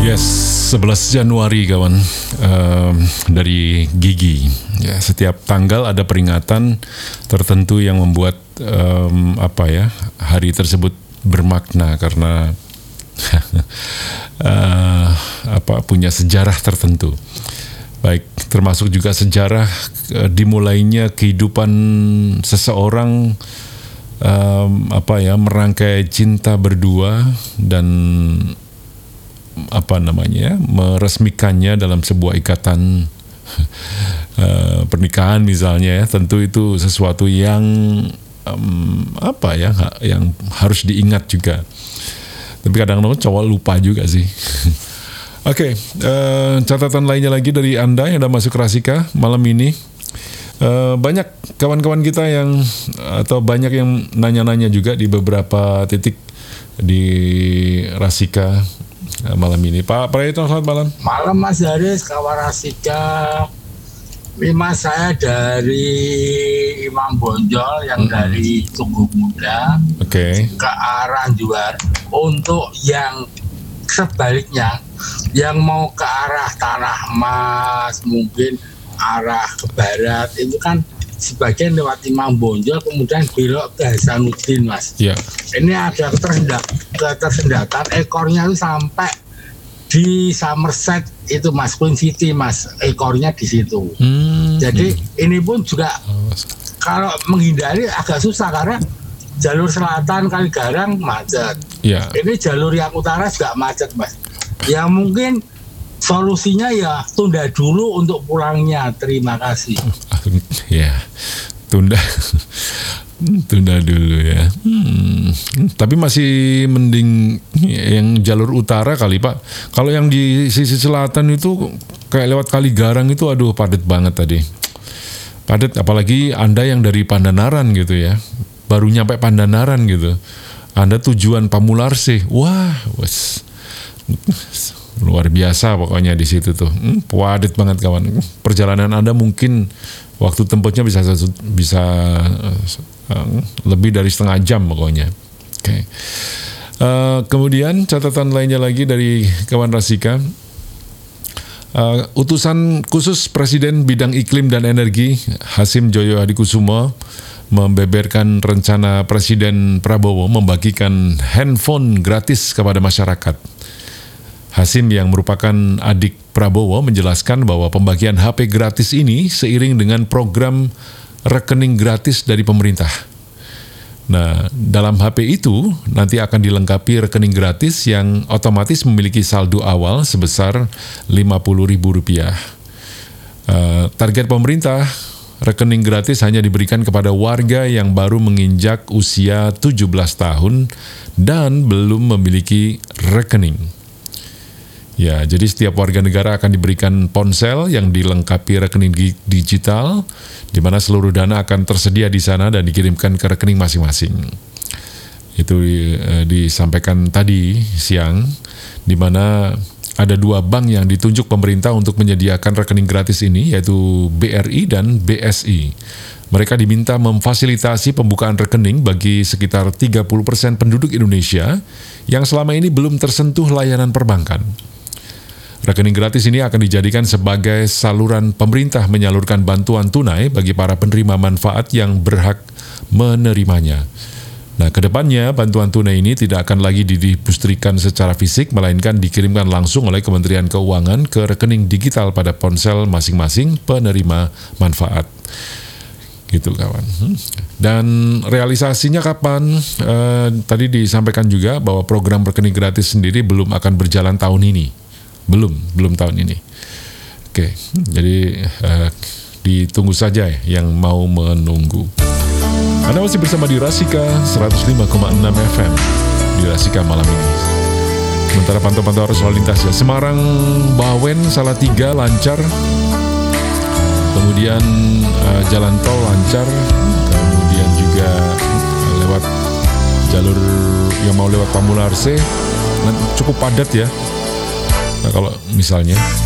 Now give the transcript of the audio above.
Yes, 11 Januari kawan, dari Gigi. Ya, setiap tanggal ada peringatan tertentu yang membuat hari tersebut bermakna karena punya sejarah tertentu. Baik, termasuk juga sejarah dimulainya kehidupan seseorang, merangkai cinta berdua dan meresmikannya dalam sebuah ikatan pernikahan misalnya ya. Tentu itu sesuatu yang yang harus diingat juga. Tapi kadang-kadang cowok lupa juga sih. Oke, catatan lainnya lagi dari Anda yang sudah masuk Rasika malam ini. Banyak kawan-kawan kita banyak yang nanya-nanya juga di beberapa titik di Rasika malam ini. Pak Prayitno, selamat malam. Malam Mas Haris, kawan Rasika. Ini Mas, saya dari Imam Bonjol yang dari Tugu Muda ke arah Juar. Untuk yang sebaliknya, yang mau ke arah Tanah Mas, mungkin arah ke barat, itu kan sebagian lewat Imam Bonjol, kemudian belok ke Hasanuddin, Mas. Yeah. Ini ada ketersendatan, ekornya itu sampai di Somerset itu Mas, Queen City Mas, ekornya di situ. Jadi ini pun juga kalau menghindari agak susah karena jalur selatan Kaligarang macet. Yeah. Ini jalur yang utara juga macet Mas. Ya mungkin solusinya ya tunda dulu untuk pulangnya. Terima kasih. Ya, tunda dulu ya. Tapi masih mending yang jalur utara kali Pak. Kalau yang di sisi selatan itu kayak lewat Kaligarang itu aduh padat banget tadi. Padat, apalagi Anda yang dari Pandanaran gitu ya. Baru nyampe Pandanaran gitu. Anda tujuan Pamularse. Wah, luar biasa pokoknya di situ tuh. Padat banget kawan. Perjalanan Anda mungkin waktu tempuhnya bisa lebih dari setengah jam pokoknya. Oke. Kemudian catatan lainnya lagi dari kawan Rasika. Utusan khusus Presiden Bidang Iklim dan Energi Hasim Joyo Hadikusumo membeberkan rencana Presiden Prabowo membagikan handphone gratis kepada masyarakat. Hasim yang merupakan adik Prabowo menjelaskan bahwa pembagian HP gratis ini seiring dengan program rekening gratis dari pemerintah. Nah, dalam HP itu nanti akan dilengkapi rekening gratis yang otomatis memiliki saldo awal sebesar Rp50.000. Target pemerintah, rekening gratis hanya diberikan kepada warga yang baru menginjak usia 17 tahun dan belum memiliki rekening. Ya, jadi setiap warga negara akan diberikan ponsel yang dilengkapi rekening digital, di mana seluruh dana akan tersedia di sana dan dikirimkan ke rekening masing-masing. Itu disampaikan tadi siang, di mana ada 2 bank yang ditunjuk pemerintah untuk menyediakan rekening gratis ini, yaitu BRI dan BSI. Mereka diminta memfasilitasi pembukaan rekening bagi sekitar 30% penduduk Indonesia yang selama ini belum tersentuh layanan perbankan. Rekening gratis ini akan dijadikan sebagai saluran pemerintah menyalurkan bantuan tunai bagi para penerima manfaat yang berhak menerimanya. Nah, kedepannya bantuan tunai ini tidak akan lagi didistribusikan secara fisik, melainkan dikirimkan langsung oleh Kementerian Keuangan ke rekening digital pada ponsel masing-masing penerima manfaat. Gitu kawan. Dan realisasinya kapan? Tadi disampaikan juga bahwa program rekening gratis sendiri belum akan berjalan tahun ini. Belum tahun ini. Oke, jadi ditunggu saja yang mau menunggu. Anda masih bersama di Rasika 105,6 FM di Rasika malam ini. Sementara pantau-pantau arus lalu lintas ya. Semarang Bawen Salatiga lancar. Kemudian jalan tol lancar. Kemudian juga lewat jalur yang mau lewat Pamularse cukup padat ya. Nah, kalau misalnya